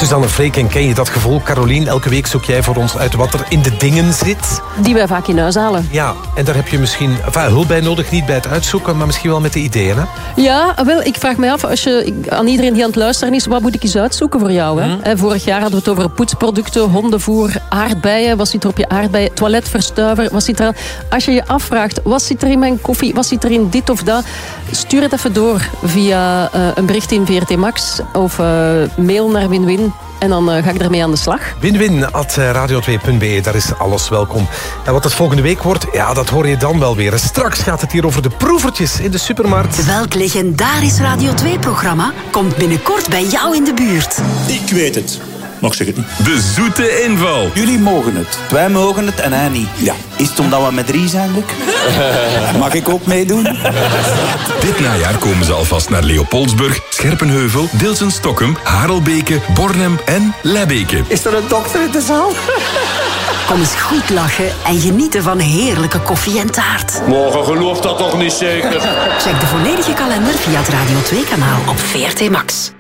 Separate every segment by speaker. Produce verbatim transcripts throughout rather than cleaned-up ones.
Speaker 1: Suzanne Vreken, ken je dat gevoel? Carolien, elke week zoek jij voor ons uit wat er in de dingen zit.
Speaker 2: Die wij vaak in huis halen.
Speaker 1: Ja, en daar heb je misschien enfin, hulp bij nodig. Niet bij het uitzoeken, maar misschien wel met de ideeën. Hè?
Speaker 2: Ja, wel, ik vraag mij af, als je, aan iedereen die aan het luisteren is, wat moet ik eens uitzoeken voor jou? Hè? Hmm. En vorig jaar hadden we het over poetsproducten, hondenvoer, aardbeien. Wat zit er op je aardbeien? Toiletverstuiver, wat zit er aan? Als je je afvraagt, wat zit er in mijn koffie? Wat zit er in dit of dat? Stuur het even door via uh, een bericht in V R T Max of uh, mail naar Win-Win. En dan uh, ga ik ermee aan de slag.
Speaker 1: Win-win at radio twee punt be, daar is alles welkom. En wat het volgende week wordt, ja, dat hoor je dan wel weer. Straks gaat het hier over de proevertjes in de supermarkt.
Speaker 3: Welk legendarisch Radio twee-programma komt binnenkort bij jou in de buurt?
Speaker 4: Ik weet het. Nog zeg het niet.
Speaker 5: De zoete inval.
Speaker 4: Jullie mogen het. Wij mogen het en hij niet. Ja. Is het omdat we met drie zijn, Luc? Mag ik ook meedoen?
Speaker 5: Dit najaar komen ze alvast naar Leopoldsburg, Scherpenheuvel, Dilsen-Stokkum, Harelbeke, Bornem en Lebbeke.
Speaker 4: Is er een dokter in de zaal?
Speaker 3: Kom eens goed lachen en genieten van heerlijke koffie en taart.
Speaker 6: Morgen gelooft dat toch niet zeker?
Speaker 3: Check de volledige kalender via het Radio twee-kanaal op V R T Max.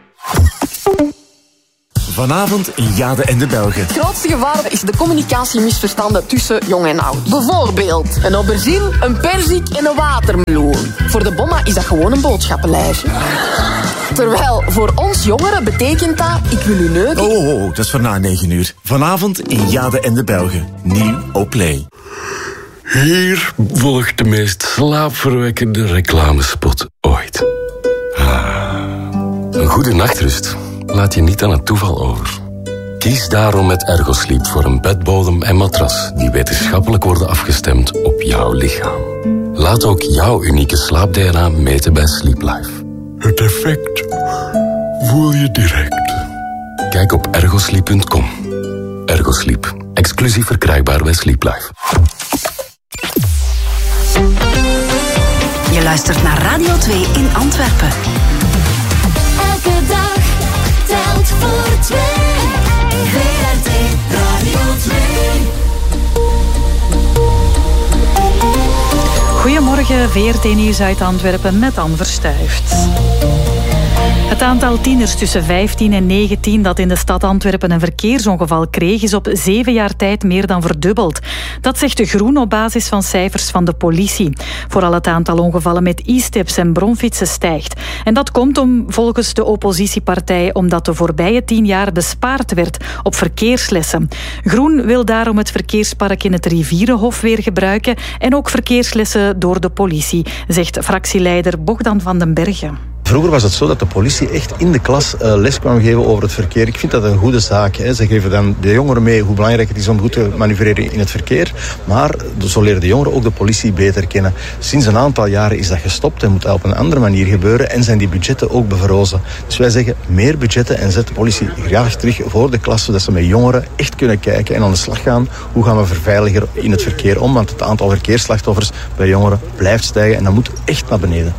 Speaker 7: Vanavond in Jade en de Belgen.
Speaker 8: Het grootste gevaar is de communicatiemisverstanden tussen jong en oud. Bijvoorbeeld een aubergine, een perzik en een watermeloen. Voor de bomma is dat gewoon een boodschappenlijstje. Terwijl voor ons jongeren betekent dat, ik wil u neuken.
Speaker 7: Oh, oh, oh, dat is voor na negen uur. Vanavond in Jade en de Belgen. Nieuw op Play.
Speaker 9: Hier volgt de meest slaapverwekkende reclamespot ooit. Ah, een goede nachtrust laat je niet aan het toeval over. Kies daarom met Ergosleep voor een bedbodem en matras die wetenschappelijk worden afgestemd op jouw lichaam. Laat ook jouw unieke slaap-D N A meten bij Sleep Life. Het effect voel je direct. Kijk op ergosleep punt com. Ergosleep, exclusief verkrijgbaar bij Sleep Life.
Speaker 3: Je luistert naar Radio twee in Antwerpen.
Speaker 10: Elke dag telt voor twee. V R T Radio twee.
Speaker 11: Goedemorgen, V R T Nieuws uit Antwerpen met Anne Verstuift. Het aantal tieners tussen vijftien en negentien dat in de stad Antwerpen een verkeersongeval kreeg is op zeven jaar tijd meer dan verdubbeld. Dat zegt de Groen op basis van cijfers van de politie. Vooral het aantal ongevallen met e-steps en bromfietsen stijgt. En dat komt om, volgens de oppositiepartij omdat de voorbije tien jaar bespaard werd op verkeerslessen. Groen wil daarom het verkeerspark in het Rivierenhof weer gebruiken en ook verkeerslessen door de politie, zegt fractieleider Bogdan van den Bergen.
Speaker 12: Vroeger was het zo dat de politie echt in de klas uh, les kwam geven over het verkeer. Ik vind dat een goede zaak. Hè. Ze geven dan de jongeren mee hoe belangrijk het is om goed te manoeuvreren in het verkeer. Maar zo leren de jongeren ook de politie beter kennen. Sinds een aantal jaren is dat gestopt en moet dat op een andere manier gebeuren. En zijn die budgetten ook bevrozen. Dus wij zeggen meer budgetten en zet de politie graag terug voor de klas. Zodat ze met jongeren echt kunnen kijken en aan de slag gaan. Hoe gaan we verveiliger in het verkeer om? Want het aantal verkeersslachtoffers bij jongeren blijft stijgen. En dat moet echt naar beneden.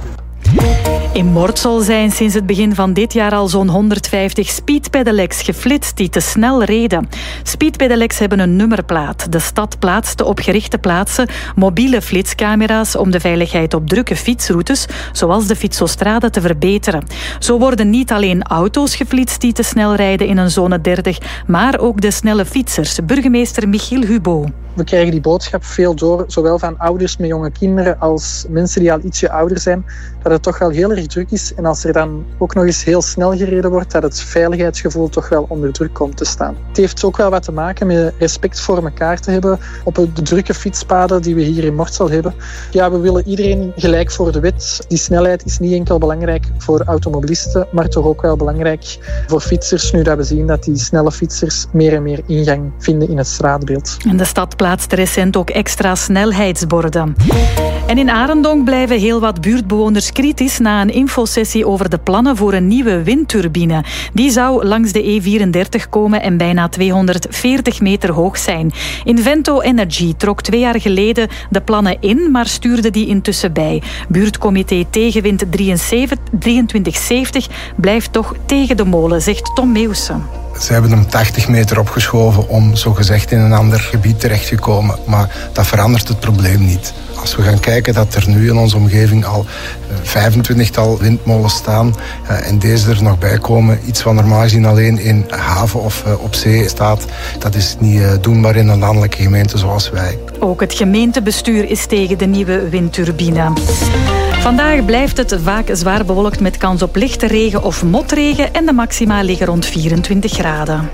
Speaker 11: In Mortsel zijn sinds het begin van dit jaar al zo'n honderdvijftig speedpedelecs geflitst die te snel reden. Speedpedelecs hebben een nummerplaat. De stad plaatste op gerichte plaatsen mobiele flitscamera's om de veiligheid op drukke fietsroutes, zoals de Fietsostrade, te verbeteren. Zo worden niet alleen auto's geflitst die te snel rijden in een zone dertig, maar ook de snelle fietsers. Burgemeester Michiel Hubo.
Speaker 13: We krijgen die boodschap veel door, zowel van ouders met jonge kinderen als mensen die al ietsje ouder zijn, dat het toch wel heel erg druk is. En als er dan ook nog eens heel snel gereden wordt, dat het veiligheidsgevoel toch wel onder druk komt te staan. Het heeft ook wel wat te maken met respect voor elkaar te hebben op de drukke fietspaden die we hier in Mortsel hebben. Ja, we willen iedereen gelijk voor de wet. Die snelheid is niet enkel belangrijk voor automobilisten, maar toch ook wel belangrijk voor fietsers, nu dat we zien dat die snelle fietsers meer en meer ingang vinden in het straatbeeld.
Speaker 11: En de stad plaatste recent ook extra snelheidsborden. En in Arendonk blijven heel wat buurtbewoners kritisch na een infosessie over de plannen voor een nieuwe windturbine. Die zou langs de E vierendertig komen en bijna tweehonderdveertig meter hoog zijn. Invento Energy trok twee jaar geleden de plannen in, maar stuurde die intussen bij. Buurtcomité Tegenwind drieëntwintig zeventig blijft toch tegen de molen, zegt Tom Meeuwsen.
Speaker 14: Ze hebben hem tachtig meter opgeschoven om zogezegd in een ander gebied terecht te komen. Maar dat verandert het probleem niet. Als we gaan kijken dat er nu in onze omgeving al vijfentwintigtal windmolens staan uh, en deze er nog bij komen, iets wat normaal gezien alleen in haven of uh, op zee staat, dat is niet uh, doenbaar in een landelijke gemeente zoals wij.
Speaker 11: Ook het gemeentebestuur is tegen de nieuwe windturbine. Vandaag blijft het vaak zwaar bewolkt met kans op lichte regen of motregen en de maxima liggen rond vierentwintig graden.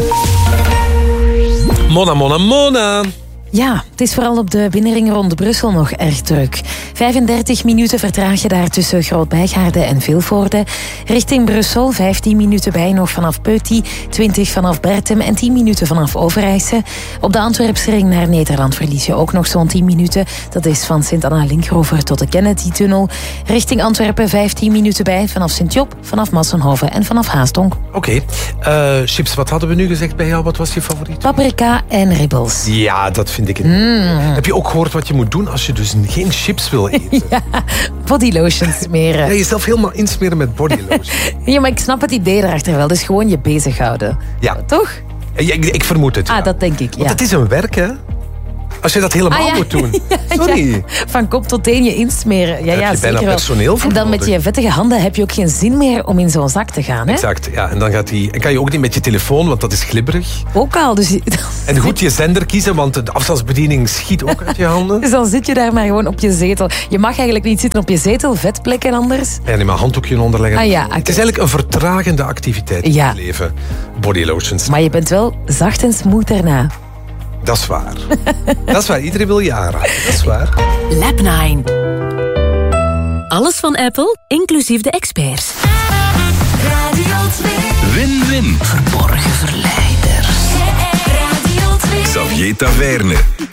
Speaker 1: Mona, Mona, Mona.
Speaker 15: Ja, het is vooral op de binnenring rond Brussel nog erg druk. vijfendertig minuten vertraag je daar tussen Groot-Bijgaarde en Vilvoorde. Richting Brussel vijftien minuten bij nog vanaf Peuty, twintig vanaf Bertem en tien minuten vanaf Overijse. Op de Antwerpsring naar Nederland verlies je ook nog zo'n tien minuten. Dat is van Sint-Anna-Linkrover tot de Kennedy-tunnel. Richting Antwerpen vijftien minuten bij vanaf Sint-Job, vanaf Massenhoven en vanaf Haastonk.
Speaker 1: Oké, okay. uh, chips, wat hadden we nu gezegd bij jou? Wat was je favoriet?
Speaker 15: Paprika en ribbels.
Speaker 1: Ja, dat vind ik het. Mm. Heb je ook gehoord wat je moet doen als je dus geen chips wil eten?
Speaker 15: Ja, body lotion smeren.
Speaker 1: Ja, jezelf helemaal insmeren met body lotion.
Speaker 15: Ja, maar ik snap het idee erachter wel. Dus gewoon je bezighouden.
Speaker 1: Ja.
Speaker 15: Toch?
Speaker 1: Ja, ik, ik vermoed het.
Speaker 15: Ah,
Speaker 1: ja.
Speaker 15: dat denk ik, ja.
Speaker 1: Want het is een werk, hè? Als je dat helemaal
Speaker 15: ah, ja.
Speaker 1: moet doen.
Speaker 15: Ja,
Speaker 1: Sorry.
Speaker 15: Ja. Van kop tot teen je insmeren. Ja,
Speaker 1: Daar
Speaker 15: ja,
Speaker 1: heb je bijna
Speaker 15: zeker
Speaker 1: personeel voor
Speaker 15: En dan
Speaker 1: nodig.
Speaker 15: met je vettige handen heb je ook geen zin meer om in zo'n zak te gaan. Hè?
Speaker 1: Exact, ja. En dan gaat die, en kan je ook niet met je telefoon, want dat is glibberig.
Speaker 15: Ook al. Dus...
Speaker 1: En goed je zender kiezen, want de afstandsbediening schiet ook uit je handen.
Speaker 15: Dus dan zit je daar maar gewoon op je zetel. Je mag eigenlijk niet zitten op je zetel, vetplekken anders.
Speaker 1: Ja, nee, maar handdoekje onderleggen.
Speaker 15: Ah, ja, okay.
Speaker 1: Het is eigenlijk een vertragende activiteit in
Speaker 15: ja.
Speaker 1: het leven. Body lotions.
Speaker 15: Maar je bent wel zacht en smooth daarna.
Speaker 1: Dat is waar. Dat is waar. Iedereen wil je aanraken. Dat is waar.
Speaker 3: Lab nine.
Speaker 16: Alles van Apple, inclusief de experts.
Speaker 10: Radio twee.
Speaker 5: Win-win.
Speaker 3: Verborgen verleiders.
Speaker 10: Radio twee.
Speaker 5: Xavier Taverne.